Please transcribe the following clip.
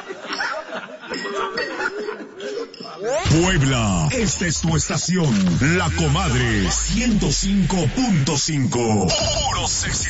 Puebla, esta es tu estación, La Comadre 105.5. Puro sexy.